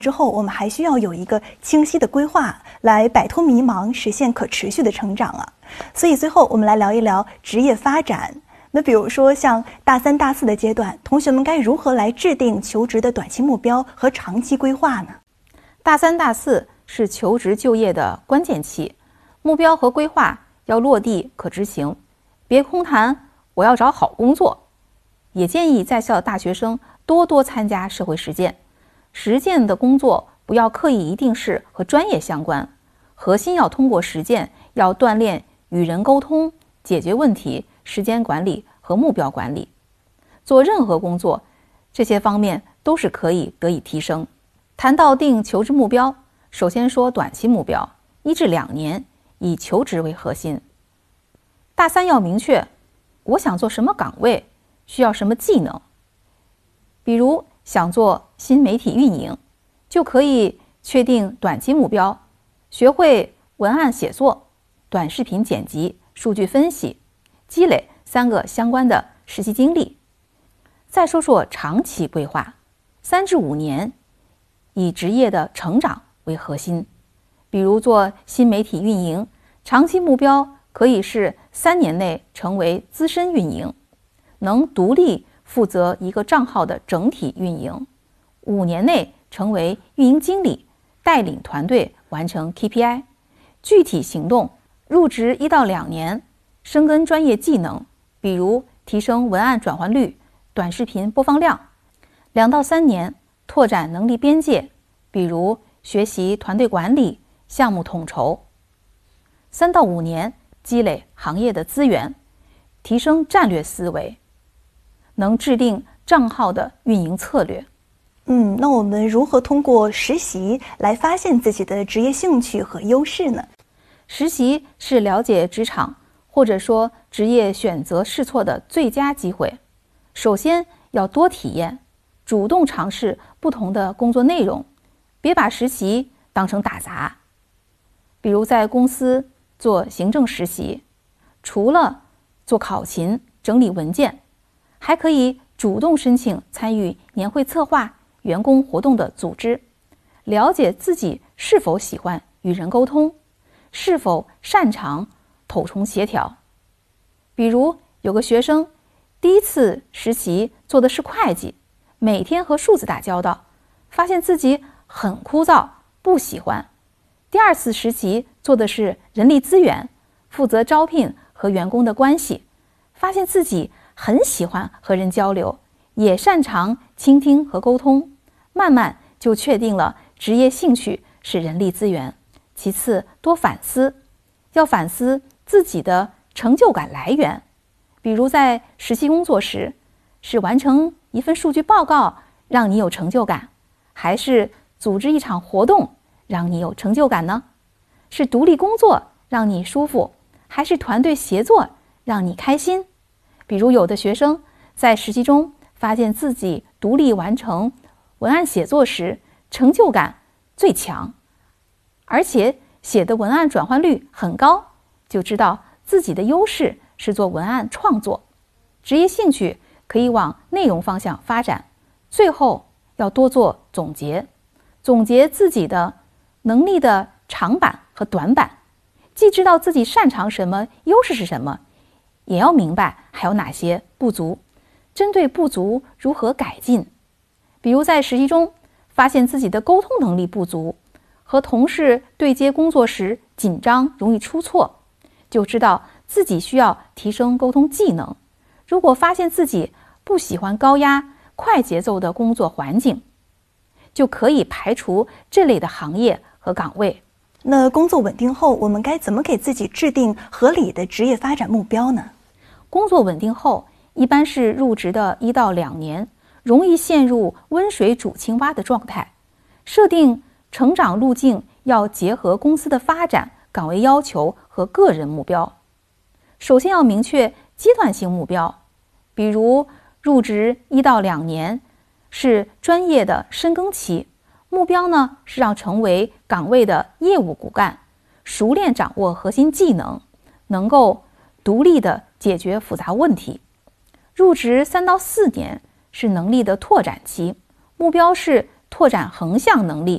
之后，我们还需要有一个清晰的规划，来摆脱迷茫，实现可持续的成长啊。所以最后我们来聊一聊职业发展。那比如说像大3、大4的阶段，同学们该如何来制定求职的短期目标和长期规划呢？ 大3、大4是求职就业的关键期，目标和规划要落地可执行，别空谈我要找好工作。也建议在校的大学生多多参加社会实践，实践的工作不要刻意一定是和专业相关，核心要通过实践，要锻炼与人沟通、解决问题、时间管理和目标管理。做任何工作，这些方面都是可以得以提升。谈到定求职目标，首先说短期目标，1至2年，以求职为核心。大3要明确我想做什么岗位，需要什么技能。比如想做新媒体运营，就可以确定短期目标，学会文案写作、短视频剪辑、数据分析，积累3个相关的实习经历。再说说长期规划，3至5年，以职业的成长为核心。比如做新媒体运营，长期目标可以是3年内成为资深运营，能独立负责一个账号的整体运营，5年内成为运营经理，带领团队完成 KPI。 具体行动，入职1到2年，深耕专业技能，比如提升文案转换率、短视频播放量。2到3年，拓展能力边界，比如学习团队管理、项目统筹。3到5年，积累行业的资源，提升战略思维，能制定账号的运营策略。 那我们如何通过实习来发现自己的职业兴趣和优势呢？ 实习是了解职场或者说职业选择试错的最佳机会。首先要多体验，主动尝试不同的工作内容，别把实习当成打杂。比如在公司做行政实习，除了做考勤、整理文件，还可以主动申请参与年会策划、员工活动的组织，了解自己是否喜欢与人沟通，是否擅长统筹协调。比如有个学生第1次实习做的是会计，每天和数字打交道，发现自己很枯燥，不喜欢。第2次实习做的是人力资源，负责招聘和员工的关系，发现自己很喜欢和人交流，也擅长倾听和沟通，慢慢就确定了职业兴趣是人力资源。其次，多反思，要反思自己的成就感来源。比如在实习工作时，是完成一份数据报告让你有成就感，还是组织一场活动让你有成就感呢？是独立工作让你舒服，还是团队协作让你开心？比如有的学生在实习中发现自己独立完成文案写作时成就感最强，而且写的文案转换率很高，就知道自己的优势是做文案创作。职业兴趣可以往内容方向发展。最后要多做总结，总结自己的能力的长板和短板，既知道自己擅长什么，优势是什么，也要明白还有哪些不足，针对不足如何改进。比如在实习中发现自己的沟通能力不足，和同事对接工作时紧张容易出错，就知道自己需要提升沟通技能。如果发现自己不喜欢高压快节奏的工作环境，就可以排除这类的行业和岗位。 那工作稳定后，我们该怎么给自己制定合理的职业发展目标呢？ 工作稳定后，一般是入职的1到2年，容易陷入温水煮青蛙的状态。设定成长路径要结合公司的发展、岗位要求和个人目标。首先要明确阶段性目标，比如入职1到2年是专业的深耕期，目标呢是让成为岗位的业务骨干，熟练掌握核心技能，能够独立的解决复杂问题。入职3到4年是能力的拓展期，目标是拓展横向能力，